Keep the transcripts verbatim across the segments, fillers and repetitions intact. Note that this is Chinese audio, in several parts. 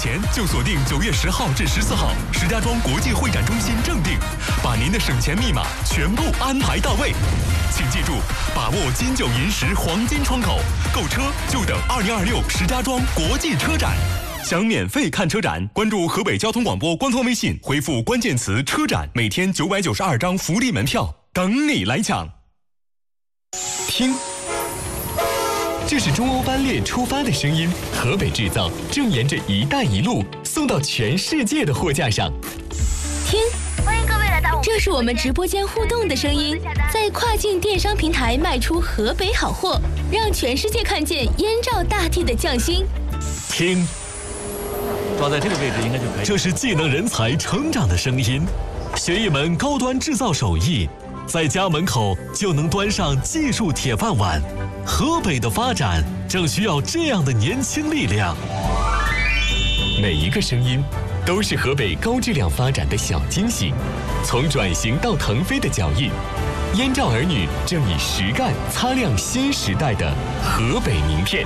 前就锁定九月十号至十四号石家庄国际会展中心正定，把您的省钱密码全部安排到位。请记住，把握金九银十黄金窗口，购车就等二零二六石家庄国际车展。想免费看车展，关注河北交通广播官方微信，回复关键词“车展”，每天九百九十二张福利门票等你来抢。 听，这是中欧班列出发的声音，河北制造正沿着“一带一路”送到全世界的货架上。 听，欢迎各位来到，这是我们直播间互动的声音，在跨境电商平台卖出河北好货，让全世界看见燕赵大地的匠心。 听。 抓在这个位置应该就可以。 这是技能人才成长的声音，学一门高端制造手艺，在家门口就能端上技术铁饭碗。河北的发展正需要这样的年轻力量。每一个声音都是河北高质量发展的小惊喜，从转型到腾飞的脚印，燕赵儿女正以实干擦亮新时代的河北名片。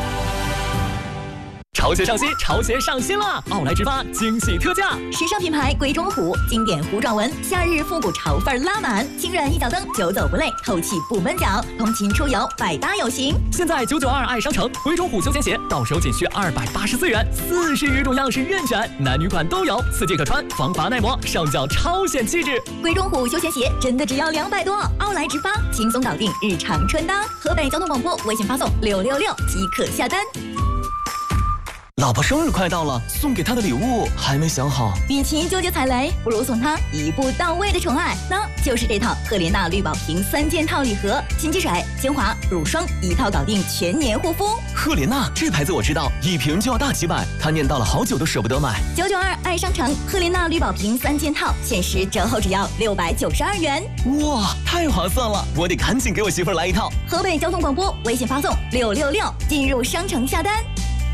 潮鞋上新，潮鞋上新了！奥莱直发惊喜特价， 时尚品牌鬼冢虎，经典弧状纹，夏日复古潮范拉满，轻软一脚蹬，久走不累，透气不闷脚，通勤出游百搭有型。 现在九九二爱商城，鬼冢虎休闲鞋到手仅需二百八十四元，四十余种样式任选，男女款都有，四季可穿，防滑耐磨，上脚超显气质。 鬼冢虎休闲鞋真的只要两百多，奥莱直发轻松搞定日常穿搭。河北交通广播微信发送六六六即可下单。 老婆生日快到了，送给她的礼物还没想好。 与其纠结踩雷，不如送她一步到位的宠爱，那就是这套赫莲娜绿宝瓶三件套礼盒，洗肌水、精华、乳霜一套搞定全年护肤。 赫莲娜这牌子我知道，一瓶就要大几百，她念叨了好久都舍不得买。 九九二爱商城赫莲娜绿宝瓶三件套，限时折后只要六百九十二元。 哇，太划算了！我得赶紧给我媳妇儿来一套。 河北交通广播微信发送六六六进入商城下单。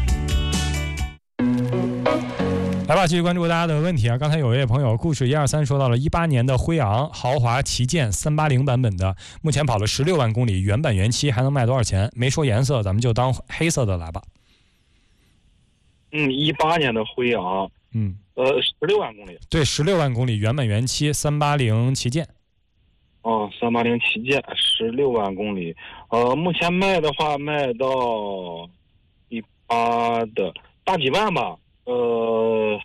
来吧，继续关注大家的问题啊！刚才有一位朋友故事一二三说到了一八年的辉昂豪华旗舰三八零版本的，目前跑了十六万公里，原版原漆，还能卖多少钱？没说颜色，咱们就当黑色的来吧。 嗯，一八年的辉昂， 嗯， 呃，十六万公里。 对，十六万公里，原版原漆，三八零旗舰。 哦，三八零旗舰，十六万公里。呃，目前卖的话，卖到一八的大几万吧。呃，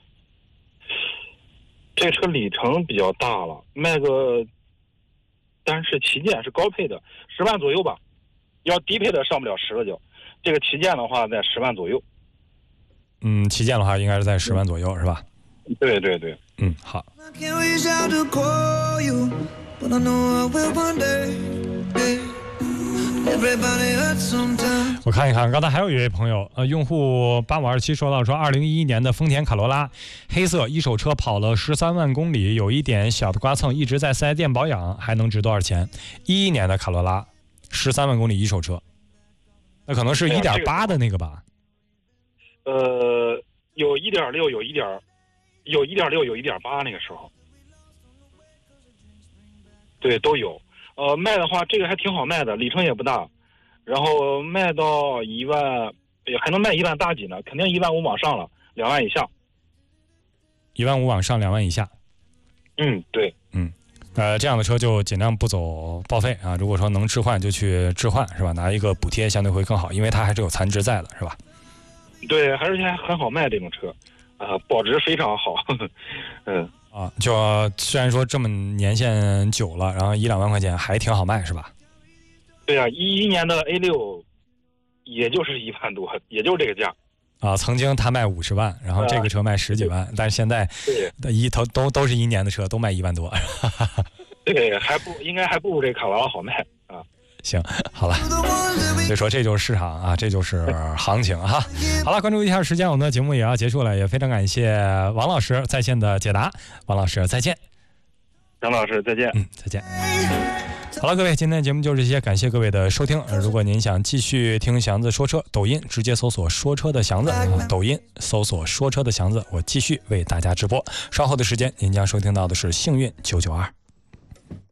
这车里程比较大了，卖个，但是旗舰是高配的，十万左右吧，要低配的上不了十个就，这个旗舰的话在十万左右。 嗯，旗舰的话应该是在十万左右，嗯、是吧？ 对对对， 嗯，好。我看一看，刚才还有一位朋友，呃，用户八五二七说到说，二零一一年的丰田卡罗拉，黑色一手车跑了十三万公里，有一点小的刮蹭，一直在四 S 店保养，还能值多少钱？一一年的卡罗拉，十三万公里一手车，那可能是一点八的那个吧？ 呃，有一点六，有一点，有一点六，有一点八，那个时候，对，都有。呃，卖的话，这个还挺好卖的，里程也不大，然后卖到一万，也还能卖一万大几呢，肯定一万五往上了，两万以下。 一万五往上，两万以下。 嗯，对， 嗯，呃，这样的车就尽量不走报废啊。如果说能置换就去置换，是吧？拿一个补贴相对会更好，因为它还是有残值在的，是吧？ 对，而且还很好卖这种车，啊、呃，保值非常好，呵呵嗯。 啊，就虽然说这么年限久了，然后一两万块钱还挺好卖，是吧？ 对啊，一一年的 A 六，也就是一万多，也就是这个价。 啊，曾经他卖五十万，然后这个车卖十几万，啊、但是现在一头都都是一年的车，都卖一万多。 对，还不应该还不如这卡罗拉好卖啊。 行，好了，所以说这就是市场啊，这就是行情哈。好了，关注一下时间，我们的节目也要结束了，也非常感谢王老师在线的解答。王老师再见， 张老师再见， 嗯，再见。好了，各位，今天的节目就是这些，感谢各位的收听。呃、如果您想继续听祥子说车，抖音直接搜索说车的祥子、啊，抖音搜索说车的祥子，我继续为大家直播。稍后的时间，您将收听到的是幸运九九二。